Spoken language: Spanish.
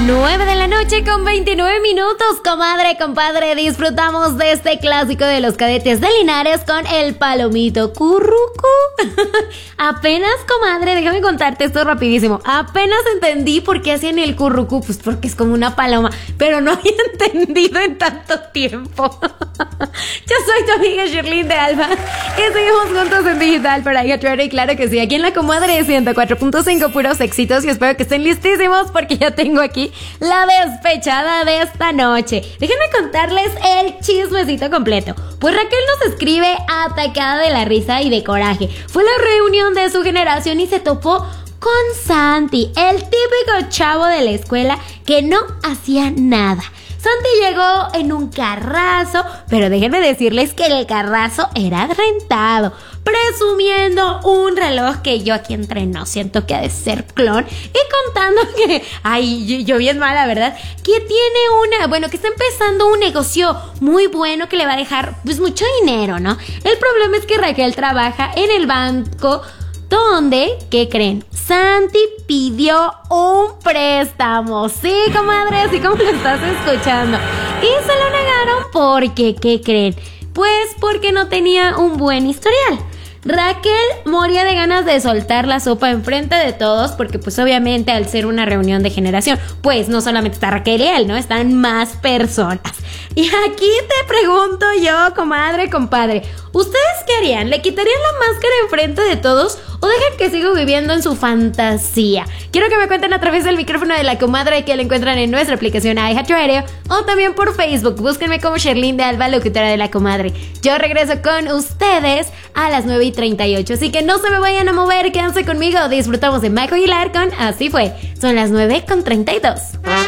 9 de la noche con 29 minutos, comadre, compadre, disfrutamos de este clásico de los Cadetes de Linares con el palomito currucu. Apenas, comadre, déjame contarte esto rapidísimo. Apenas entendí por qué hacían el currucu, pues porque es como una paloma, pero no había entendido en tanto tiempo. Yo soy tu amiga Sherlyn de Alba y seguimos juntos en Digital para iHeartRadio, y claro que sí, aquí en la comadre 104.5, puros éxitos, y espero que estén listísimos porque ya tengo aquí la despechada de esta noche. Déjenme contarles el chismecito completo. Pues Raquel nos escribe atacada de la risa y de coraje. Fue la reunión de su generación y se topó con Santi, el típico chavo de la escuela que no hacía nada. Santi llegó en un carrazo, pero déjenme decirles que el carrazo era rentado, presumiendo un reloj que yo aquí entreno, siento que ha de ser clon, y contando que, ay, yo bien mala, ¿verdad? Que tiene que está empezando un negocio muy bueno que le va a dejar, pues, mucho dinero, ¿no? El problema es que Raquel trabaja en el banco donde, ¿qué creen? Santi pidió un préstamo. Sí, comadre, así como lo estás escuchando. Y se lo negaron porque, ¿qué creen? Pues porque no tenía un buen historial. Raquel moría de ganas de soltar la sopa enfrente de todos porque, pues, obviamente, al ser una reunión de generación, pues no solamente está Raquel y él, ¿no? Están más personas. Y aquí te pregunto yo, comadre, compadre, ¿ustedes qué harían? ¿Le quitarían la máscara enfrente de todos o dejan que siga viviendo en su fantasía? Quiero que me cuenten a través del micrófono de la comadre, que la encuentran en nuestra aplicación iHeartRadio o también por Facebook. Búsquenme como Sherlyn de Alba, locutora de la comadre. Yo regreso con ustedes a las 9:38, así que no se me vayan a mover, quédense conmigo. Disfrutamos de Majo Aguilar con Así Fue. Son las 9:32.